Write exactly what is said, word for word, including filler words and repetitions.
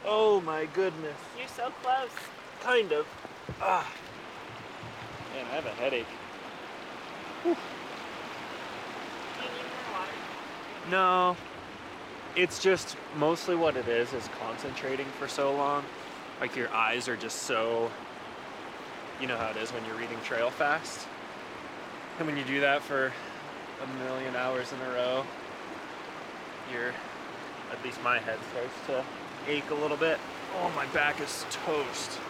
Oh my goodness. You're so close. Kind of. Ah. Man, I have a headache. Do you need more water? No. It's just mostly what it is is concentrating for so long. Like your eyes are just so, you know how it is when you're reading trail fast. And when you do that for a million hours in a row, your, at least my head starts to ache a little bit. Oh, my back is toast.